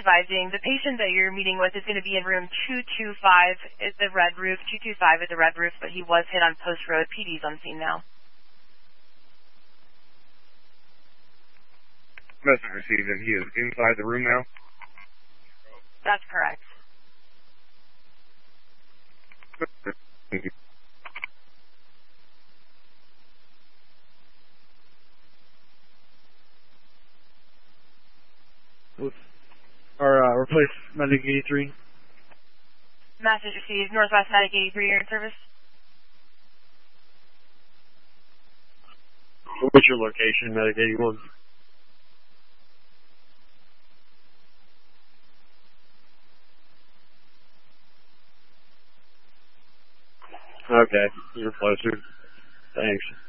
advising the patient that you're meeting with is going to be in room 225 at the Red Roof, 225 at the Red Roof, but he was hit on Post Road. PD's on scene now. Message received, and he is inside the room now? That's correct. Thank you. Replace Medic 83. Message received. Northwest Medic 83, you're in service. What's your location, Medic 81? Okay, you're closer. Thanks.